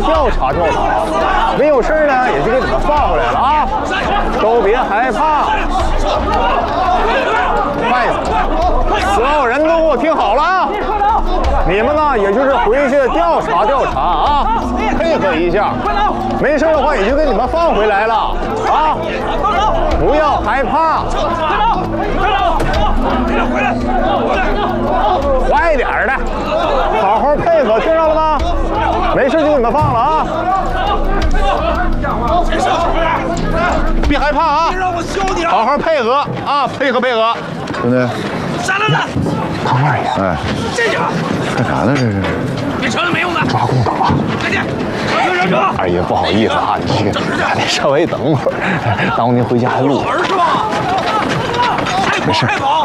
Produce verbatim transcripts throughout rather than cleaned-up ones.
调查调查，没有事呢也就给你们放回来了啊，都别害怕。快，所有人都给我听好了啊！你们呢，也就是回去调查调查啊，配合一下。没事的话，也就给你们放回来了啊，不要害怕。快点的，好好配合，听着了吗？没事就给你们放了啊。别害怕啊！好好配合啊，配合配合。 兄弟， 杀了他！ 唐二爷， 哎， 这家干啥呢？这是？ 别扯那没用的， 抓共党啊！ 赶紧上车上车！ 二爷不好意思啊，你这个还得稍微等会儿，耽误您回家的路。 儿是吧？快跑快跑！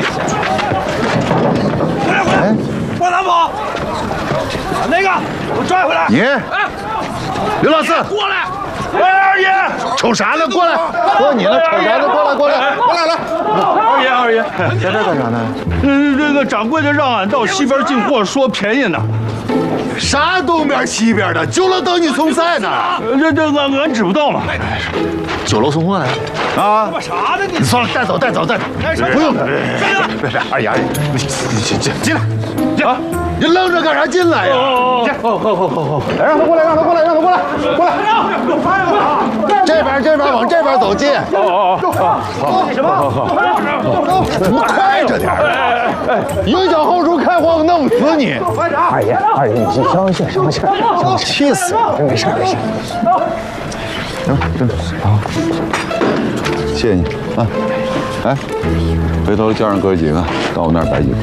回来回来，往哪跑？把那个给我拽回来！ 你， 哎， 刘老四， 过来！哎，二爷， 瞅啥呢？过来，说你呢？瞅啥呢？过来，过来，过来来。 二爷，二爷， 在这干啥呢？ 嗯，这个掌柜的让俺到西边进货，说便宜呢。 啥东边西边的，酒楼等你送菜呢。 这这俺俺知不到嘛。 酒楼送货来啊！ 干啥呢你？ 算了，带走，带走，带走。不用， 别别，二爷，二爷， 进进进来，啊！你愣着干啥？进来呀！ 好好好好好， 来，让他过来，让他过来，让他过来，过来。 这边这边往这边走近。 哦哦哦， 什么？好好好， 快着点影响后厨开荒，弄死你！ 二爷，二爷，你消消气，消消气，消气，气死了！没事没事。 行，真的啊，谢谢你啊！哎，回头叫上哥几个到我那儿摆酒。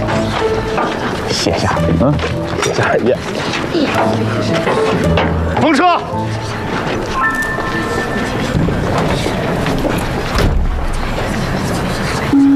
谢谢， 嗯， 谢谢二爷。 风车，